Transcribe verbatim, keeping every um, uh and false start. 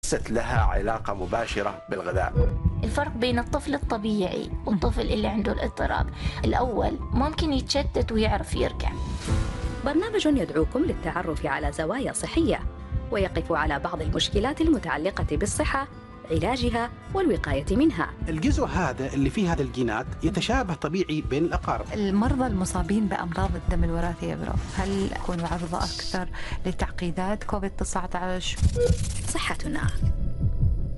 ليست لها علاقة مباشرة بالغذاء. الفرق بين الطفل الطبيعي والطفل اللي عنده الاضطراب، الأول ممكن يتشتت ويعرف يركع. برنامج يدعوكم للتعرف على زوايا صحية ويقف على بعض المشكلات المتعلقة بالصحة، علاجها والوقاية منها. الجزء هذا اللي فيه هذا الجينات يتشابه طبيعي بين الأقارب. المرضى المصابين بأمراض الدم الوراثية برو هل يكونوا عرضة أكثر لتعقيدات كوفيد تسعة عشر؟ صحتنا